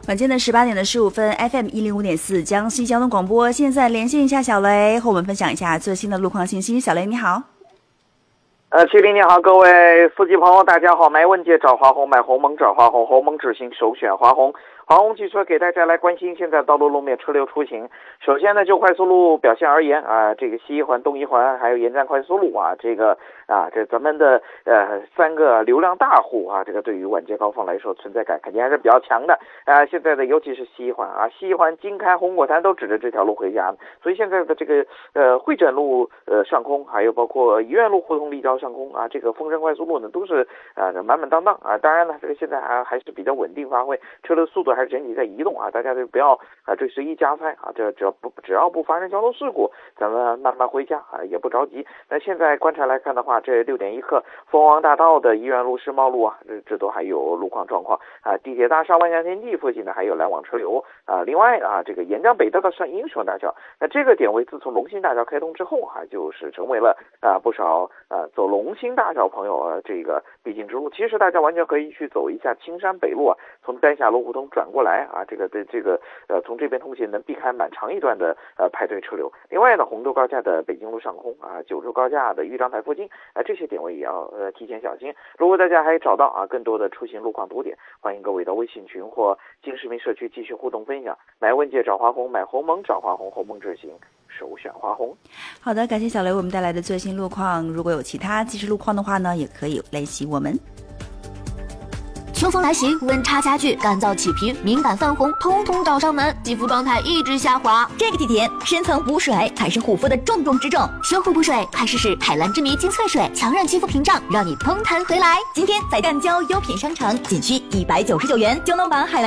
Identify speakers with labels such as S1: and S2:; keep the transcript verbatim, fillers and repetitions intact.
S1: 晚间的十八点的十五分 ，F M 一零五点四江西交通广播。现在连线一下小雷，和我们分享一下最新的路况信息。小雷你好。
S2: 呃，麒麟你好，各位司机朋友，大家好。买问界找华虹，买鸿蒙找华虹，鸿蒙只行首选华虹。华虹汽车给大家来关心现在道路路面车流出行。首先呢，就快速路表现而言啊，这个西一环、东一环还有沿站快速路啊，这个啊，这咱们的呃三个流量大户啊，这个对于晚间高峰来说存在感肯定还是比较强的啊。现在的尤其是西一环啊，西一环、金开、红果潭都指着这条路回家，所以现在的这个呃会展路呃上空，还有包括医院路胡同立交上空啊，这个凤山快速路呢都是啊满满当当啊。当然呢，这个现在还还是比较稳定发挥，车流速度还是整体在移动啊，大家就不要啊这随意加塞啊，这只要不只要不发生交通事故，咱们慢慢回家啊，也不着急。那现在观察来看的话，这六点一刻，凤凰大道的医院路、世贸路啊，这这都还有路况状况啊。地铁大厦万象天地附近呢还有来往车流啊。另外啊，这个沿江北道的上英雄大桥，那这个点位自从龙兴大桥开通之后啊，就是成为了啊不少啊走龙兴大桥朋友啊这个必经之路。其实大家完全可以去走一下青山北路啊，从丹霞路胡同转过来啊，这个对这个呃从这边通行能避开蛮长一段的呃排队车流。另外呢，红州高架的北京路上空啊，九州高架的豫章台附近啊，这些点位也要呃提前小心。如果大家还找到啊更多的出行路况堵点，欢迎各位到微信群或金市民社区继续互动分享。买问界找华虹，买鸿蒙找华虹，鸿蒙智行首选华虹。
S1: 好的，感谢小雷为我们带来的最新路况。如果有其他即时路况的话呢，也可以联系我们。
S3: 秋风来袭，温差加剧，干燥起皮，敏感泛红，通通找上门，肌肤状态一直下滑。
S4: 这个季节，深层补水才是护肤的重中之重。
S3: 修护补水，快试试海蓝之谜精粹水，强韧肌肤屏障，让你蓬弹回来。
S4: 今天在赣胶优品商城仅需一百九十九元，胶囊版海蓝